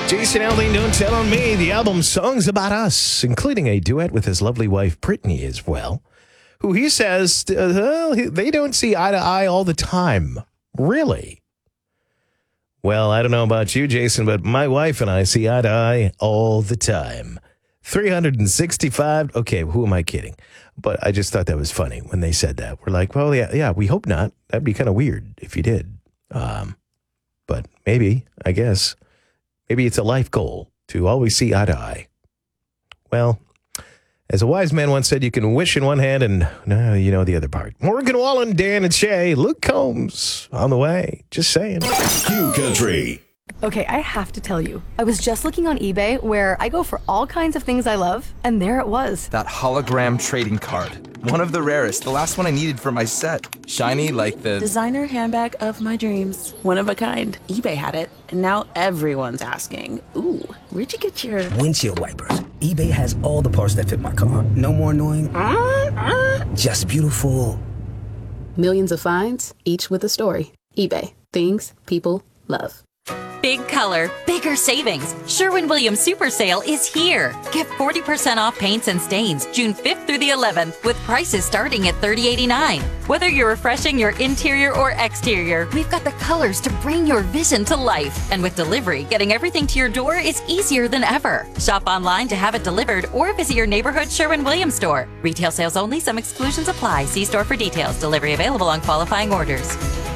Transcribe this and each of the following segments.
Jason Aldean, Don't Tell on Me, the album Songs About Us, including a duet with his lovely wife, Brittany, as well, who he says they don't see eye to eye all the time. Really? Well, I don't know about you, Jason, but my wife and I see eye to eye all the time. 365. Okay, who am I kidding? But I just thought that was funny when they said that. We're like, well, yeah, we hope not. That'd be kind of weird if you did. But maybe, I guess. Maybe it's a life goal to always see eye to eye. Well, as a wise man once said, you can wish in one hand and you know the other part. Morgan Wallen, Dan and Shay, Luke Combs on the way. Just saying. Q Country. Okay, I have to tell you, I was just looking on eBay where I go for all kinds of things I love, and there it was. That hologram trading card. One of the rarest, the last one I needed for my set. Shiny like the designer handbag of my dreams. One of a kind. eBay had it, and now everyone's asking, ooh, where'd you get your windshield wipers? eBay has all the parts that fit my car. No more annoying, just beautiful. Millions of finds, each with a story. eBay. Things people love. Big color, bigger savings. Sherwin-Williams Super Sale is here. Get 40% off paints and stains June 5th through the 11th with prices starting at $30.89. Whether you're refreshing your interior or exterior, we've got the colors to bring your vision to life. And with delivery, getting everything to your door is easier than ever. Shop online to have it delivered or visit your neighborhood Sherwin-Williams store. Retail sales only. Some exclusions apply. See store for details. Delivery available on qualifying orders.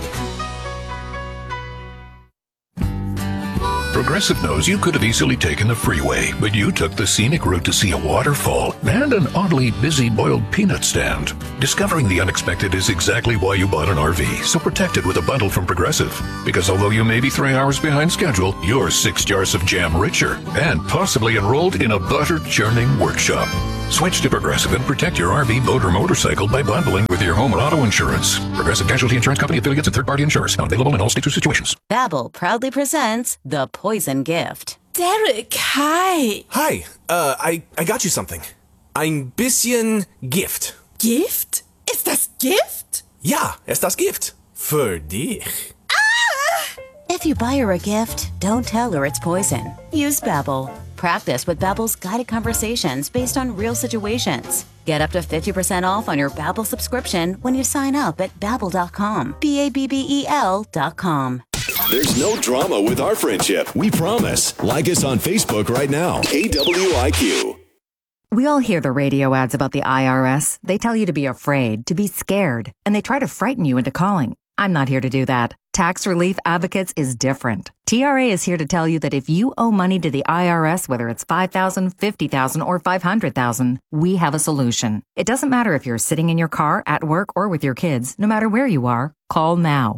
Progressive knows you could have easily taken the freeway, but you took the scenic route to see a waterfall and an oddly busy boiled peanut stand. Discovering the unexpected is exactly why you bought an RV, so protect it with a bundle from Progressive. Because although you may be 3 hours behind schedule, you're 6 jars of jam richer and possibly enrolled in a butter churning workshop. Switch to Progressive and protect your RV, boat, or motorcycle by bundling with your home and auto insurance. Progressive Casualty Insurance Company affiliates and third-party insurers. Not available in all states or situations. Babbel proudly presents The Poison Gift. Derek, hi. Hi, I got you something. Ein bisschen Gift. Gift? Ist das Gift? Ja, ist das Gift. Für dich. If you buy her a gift, don't tell her it's poison. Use Babbel. Practice with Babbel's guided conversations based on real situations. Get up to 50% off on your Babbel subscription when you sign up at Babbel.com. Babbel.com. There's no drama with our friendship. We promise. Like us on Facebook right now. AWIQ. We all hear the radio ads about the IRS. They tell you to be afraid, to be scared, and they try to frighten you into calling. I'm not here to do that. Tax Relief Advocates is different. TRA is here to tell you that if you owe money to the IRS, whether it's $5,000, $50,000, or $500,000, we have a solution. It doesn't matter if you're sitting in your car, at work, or with your kids. No matter where you are, call now.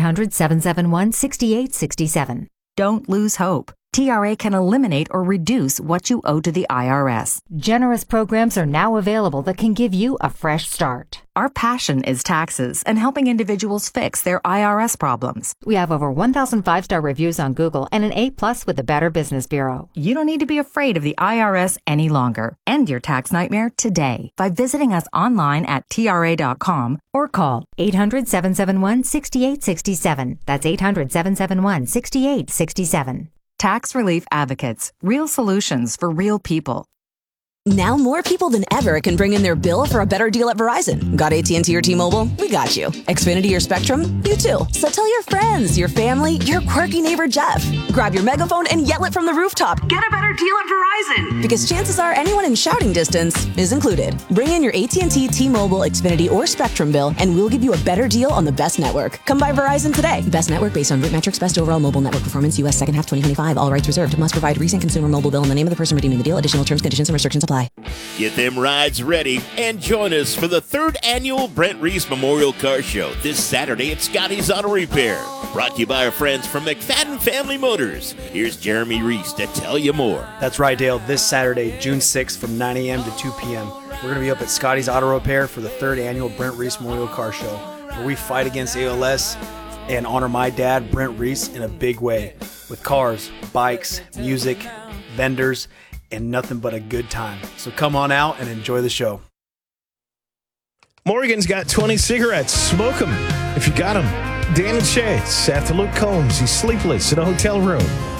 800-771-6867. Don't lose hope. TRA can eliminate or reduce what you owe to the IRS. Generous programs are now available that can give you a fresh start. Our passion is taxes and helping individuals fix their IRS problems. We have over 1,000 5-star reviews on Google and an A+ with the Better Business Bureau. You don't need to be afraid of the IRS any longer. End your tax nightmare today by visiting us online at TRA.com or call 800-771-6867. That's 800-771-6867. Tax Relief Advocates. Real solutions for real people. Now more people than ever can bring in their bill for a better deal at Verizon. Got AT&T or T-Mobile? We got you. Xfinity or Spectrum? You too. So tell your friends, your family, your quirky neighbor Jeff. Grab your megaphone and yell it from the rooftop. Get a better deal at Verizon. Because chances are anyone in shouting distance is included. Bring in your AT&T, T-Mobile, Xfinity, or Spectrum bill and we'll give you a better deal on the best network. Come by Verizon today. Best network based on root metrics, best overall mobile network performance, U.S. second half 2025. All rights reserved. Must provide recent consumer mobile bill and the name of the person redeeming the deal. Additional terms, conditions, and restrictions apply. Get them rides ready and join us for the 3rd annual Brent Reese Memorial Car Show this Saturday at Scotty's Auto Repair. Brought to you by our friends from McFadden Family Motors. Here's Jeremy Reese to tell you more. That's right, Dale. This Saturday, June 6th from 9 a.m. to 2 p.m. We're going to be up at Scotty's Auto Repair for the 3rd annual Brent Reese Memorial Car Show, where we fight against ALS and honor my dad, Brent Reese, in a big way with cars, bikes, music, vendors, and nothing but a good time. So come on out and enjoy the show. Morgan's got 20 cigarettes. Smoke them if you got them. Dan and Shay, Seth Luke Combs. He's sleepless in a hotel room.